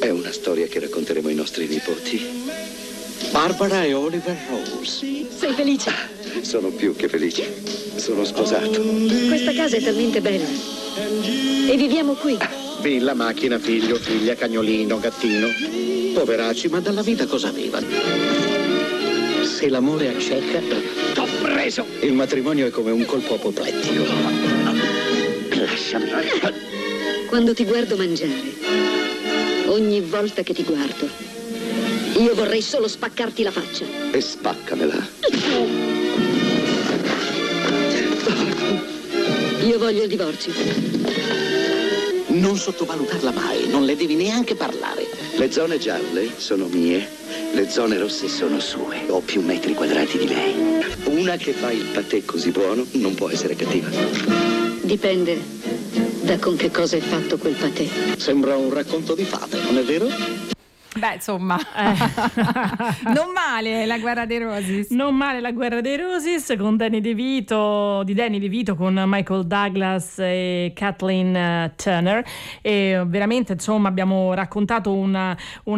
È una storia che racconteremo ai nostri nipoti. Barbara e Oliver Rose. Sei felice? Sono più che felice. Sono sposato. Questa casa è talmente bella. E viviamo qui. Villa, macchina, figlio, figlia, cagnolino, gattino. Poveracci, ma dalla vita cosa avevano? Se l'amore acceca, t'ho preso! Il matrimonio è come un colpo apoplettico. Lasciami. Quando ti guardo mangiare, ogni volta che ti guardo, io vorrei solo spaccarti la faccia. E spaccamela. Io voglio il divorzio. Non sottovalutarla mai, non le devi neanche parlare. Le zone gialle sono mie, le zone rosse sono sue. Ho più metri quadrati di lei. Una che fa il patè così buono non può essere cattiva. Dipende da con che cosa è fatto quel patè. Sembra un racconto di fate, non è vero? Beh, insomma, non male la guerra dei Roses. Non male la guerra dei Roses con Danny DeVito, di Danny DeVito con Michael Douglas e Kathleen Turner. E veramente, insomma, abbiamo raccontato una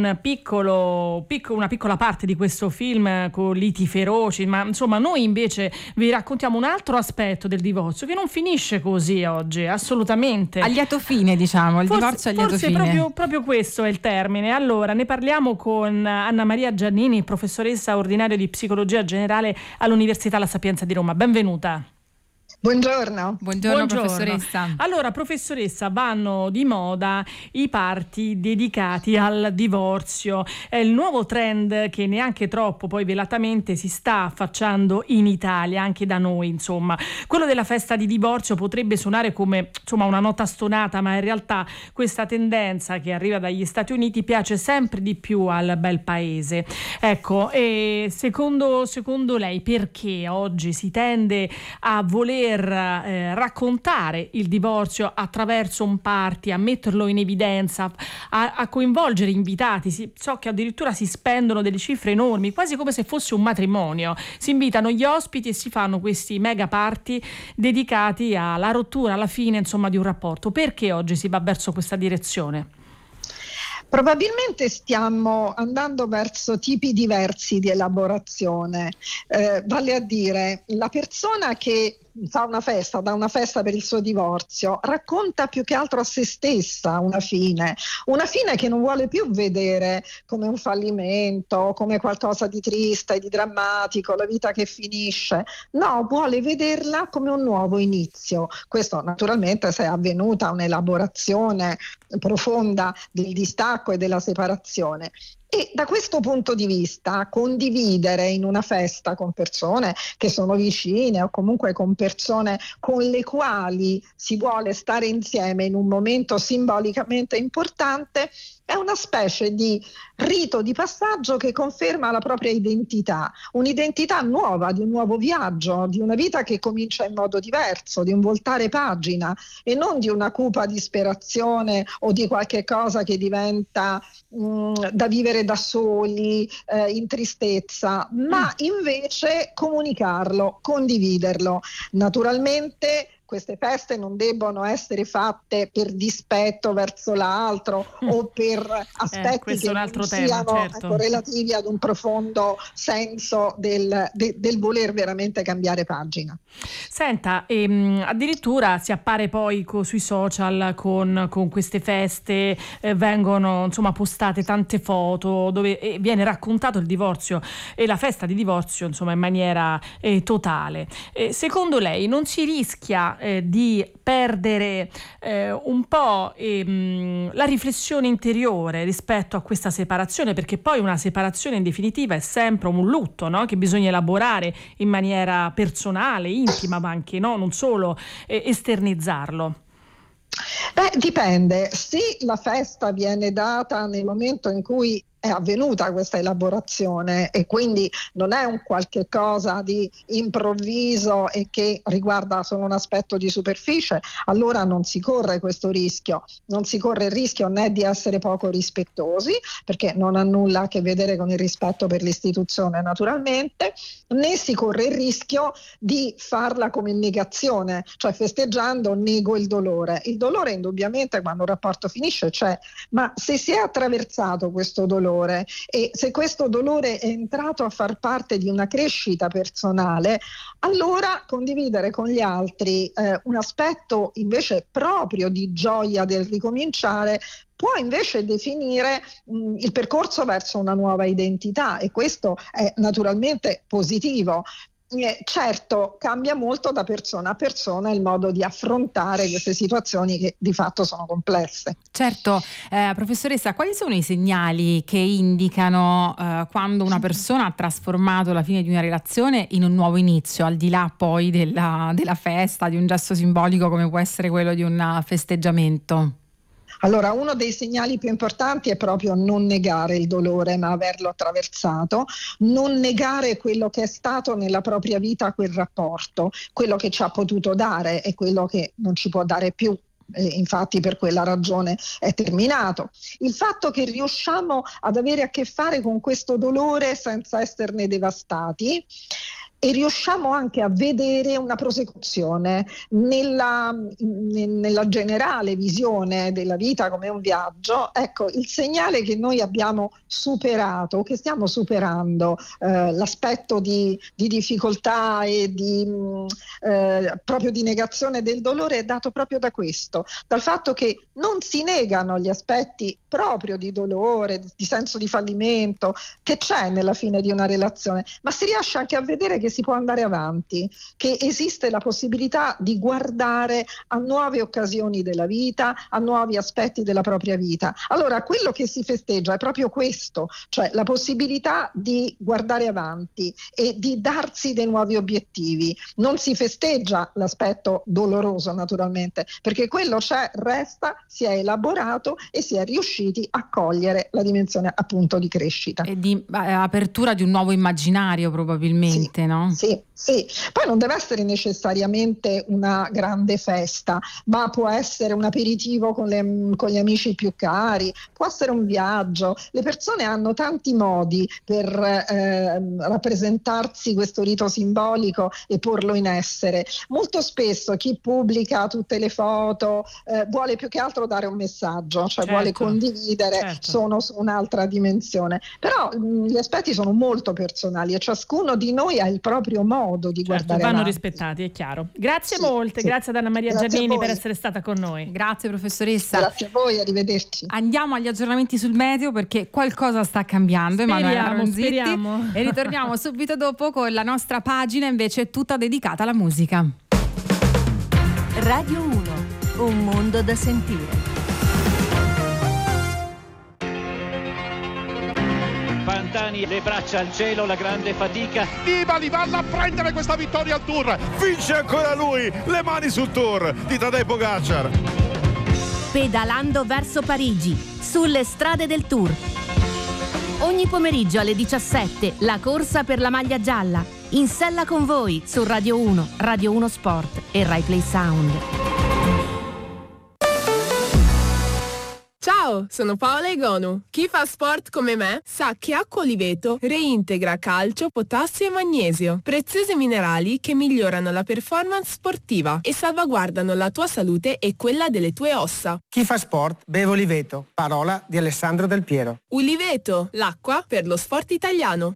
piccola parte di questo film con liti feroci, ma insomma noi invece vi raccontiamo un altro aspetto del divorzio che non finisce così oggi, assolutamente. A lieto fine, diciamo, il divorzio a lieto fine. Forse proprio questo è il termine. Allora, ne parliamo con Anna Maria Giannini, professoressa ordinaria di psicologia generale all'Università La Sapienza di Roma. Benvenuta. Buongiorno. Buongiorno professoressa. Allora, professoressa, vanno di moda i party dedicati al divorzio. È il nuovo trend che neanche troppo poi velatamente si sta affacciando in Italia, anche da noi, insomma. Quello della festa di divorzio potrebbe suonare come, insomma, una nota stonata, ma in realtà questa tendenza che arriva dagli Stati Uniti piace sempre di più al bel paese. Ecco, e secondo lei perché oggi si tende a voler raccontare il divorzio attraverso un party, a metterlo in evidenza, a coinvolgere invitati? So che addirittura si spendono delle cifre enormi, quasi come se fosse un matrimonio. Si invitano gli ospiti e si fanno questi mega party dedicati alla rottura, alla fine, insomma, di un rapporto. Perché oggi si va verso questa direzione? Probabilmente stiamo andando verso tipi diversi di elaborazione, vale a dire la persona che fa una festa, dà una festa per il suo divorzio, racconta più che altro a se stessa una fine che non vuole più vedere come un fallimento, come qualcosa di triste, di drammatico, la vita che finisce. No, vuole vederla come un nuovo inizio. Questo naturalmente se è avvenuta un'elaborazione profonda del distacco e della separazione. E da questo punto di vista condividere in una festa con persone che sono vicine o comunque con persone con le quali si vuole stare insieme in un momento simbolicamente importante è una specie di rito di passaggio che conferma la propria identità, un'identità nuova, di un nuovo viaggio, di una vita che comincia in modo diverso, di un voltare pagina e non di una cupa disperazione o di qualche cosa che diventa da vivere da soli, in tristezza, ma invece comunicarlo, condividerlo. Naturalmente queste feste non debbono essere fatte per dispetto verso l'altro o per aspetti che non siano certo, relativi ad un profondo senso del voler veramente cambiare pagina. Senta, addirittura si appare poi sui social con queste feste, vengono insomma postate tante foto dove viene raccontato il divorzio e la festa di divorzio insomma in maniera totale. Secondo lei non si rischia di perdere un po' la riflessione interiore rispetto a questa separazione, perché poi una separazione in definitiva è sempre un lutto, no? Che bisogna elaborare in maniera personale, intima, ma anche non solo esternizzarlo. Dipende. Se la festa viene data nel momento in cui è avvenuta questa elaborazione e quindi non è un qualche cosa di improvviso e che riguarda solo un aspetto di superficie, allora non si corre questo rischio. Non si corre il rischio né di essere poco rispettosi, perché non ha nulla a che vedere con il rispetto per l'istituzione naturalmente, né si corre il rischio di farla come negazione, cioè festeggiando nego il dolore. Il dolore indubbiamente quando un rapporto finisce c'è, ma se si è attraversato questo dolore e se questo dolore è entrato a far parte di una crescita personale, allora condividere con gli altri un aspetto invece proprio di gioia del ricominciare può invece definire il percorso verso una nuova identità, e questo è naturalmente positivo. Certo, cambia molto da persona a persona il modo di affrontare queste situazioni che di fatto sono complesse. Certo, professoressa, quali sono i segnali che indicano quando una persona ha trasformato la fine di una relazione in un nuovo inizio, al di là poi della festa, di un gesto simbolico come può essere quello di un festeggiamento? Allora, uno dei segnali più importanti è proprio non negare il dolore, ma averlo attraversato, non negare quello che è stato nella propria vita quel rapporto, quello che ci ha potuto dare e quello che non ci può dare più. Infatti per quella ragione è terminato. Il fatto che riusciamo ad avere a che fare con questo dolore senza esserne devastati, e riusciamo anche a vedere una prosecuzione nella generale visione della vita come un viaggio. Ecco, il segnale che noi abbiamo superato, che stiamo superando l'aspetto di difficoltà e proprio di negazione del dolore è dato proprio da questo, dal fatto che non si negano gli aspetti proprio di dolore, di senso di fallimento che c'è nella fine di una relazione, ma si riesce anche a vedere che si può andare avanti, che esiste la possibilità di guardare a nuove occasioni della vita, a nuovi aspetti della propria vita. Allora, quello che si festeggia è proprio questo, cioè la possibilità di guardare avanti e di darsi dei nuovi obiettivi. Non si festeggia l'aspetto doloroso, naturalmente, perché quello c'è, resta, si è elaborato e si è riusciti a cogliere la dimensione appunto di crescita. E di apertura di un nuovo immaginario probabilmente, sì, no? Sì. Poi non deve essere necessariamente una grande festa, ma può essere un aperitivo con gli amici più cari, può essere un viaggio. Le persone hanno tanti modi per rappresentarsi questo rito simbolico e porlo in essere. Molto spesso chi pubblica tutte le foto vuole più che altro dare un messaggio, cioè vuole condividere, sono su un'altra dimensione. Però gli aspetti sono molto personali e ciascuno di noi ha il proprio modo di guardare vanno avanti. Rispettati, è chiaro. Grazie molte, grazie ad Anna Maria Giannini per essere stata con noi. Grazie professoressa. Grazie a voi, arrivederci. Andiamo agli aggiornamenti sul meteo perché qualcosa sta cambiando. Emanuela Ramonzitti, e ritorniamo subito dopo con la nostra pagina invece tutta dedicata alla musica. Radio 1, un mondo da sentire. Pantani, le braccia al cielo, la grande fatica. Nibali vanno a prendere questa vittoria al Tour. Vince ancora lui, le mani sul Tour di Tadej Pogacar. Pedalando verso Parigi, sulle strade del Tour. Ogni pomeriggio alle 17, la corsa per la maglia gialla. In sella con voi su Radio 1, Radio 1 Sport e Rai Play Sound. Ciao, sono Paola Egonu. Chi fa sport come me sa che Acqua Oliveto reintegra calcio, potassio e magnesio, preziosi minerali che migliorano la performance sportiva e salvaguardano la tua salute e quella delle tue ossa. Chi fa sport beve Oliveto, parola di Alessandro Del Piero. Oliveto, l'acqua per lo sport italiano.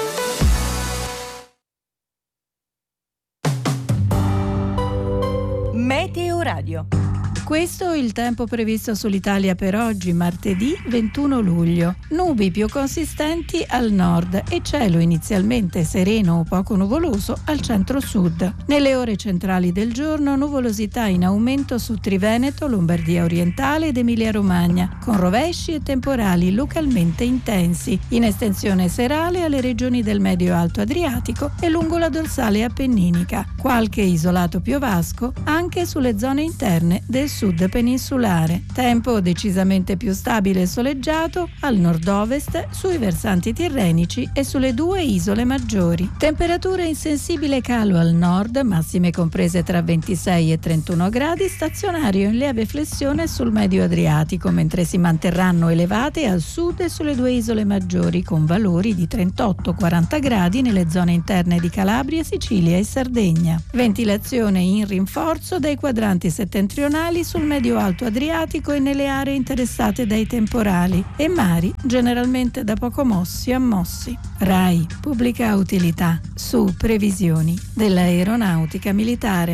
Meteo Radio. Questo è il tempo previsto sull'Italia per oggi, martedì 21 luglio. Nubi più consistenti al nord e cielo inizialmente sereno o poco nuvoloso al centro-sud. Nelle ore centrali del giorno, nuvolosità in aumento su Triveneto, Lombardia orientale ed Emilia-Romagna, con rovesci e temporali localmente intensi, in estensione serale alle regioni del medio-alto Adriatico e lungo la dorsale appenninica. Qualche isolato piovasco anche sulle zone interne del sud peninsulare. Tempo decisamente più stabile e soleggiato al nord-ovest, sui versanti tirrenici e sulle 2 isole maggiori. Temperature in sensibile calo al nord, massime comprese tra 26 e 31 gradi, stazionario in lieve flessione sul medio Adriatico, mentre si manterranno elevate al sud e sulle 2 isole maggiori, con valori di 38-40 gradi nelle zone interne di Calabria, Sicilia e Sardegna. Ventilazione in rinforzo dai quadranti settentrionali sul medio-alto Adriatico e nelle aree interessate dai temporali, e mari generalmente da poco mossi a mossi. RAI, pubblica utilità, su previsioni dell'aeronautica militare.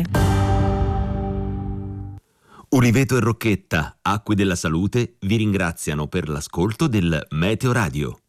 Uliveto e Rocchetta, Acque della Salute, vi ringraziano per l'ascolto del Meteo Radio.